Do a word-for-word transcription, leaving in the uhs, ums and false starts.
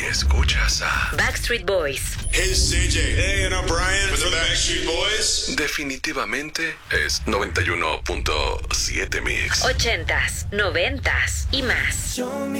escuchas a Backstreet Boys. Hey, it's C J. Hey, and I'm Brian with the Backstreet Boys. Definitivamente es noventa y uno punto siete Mix. Ochentas, noventas y más.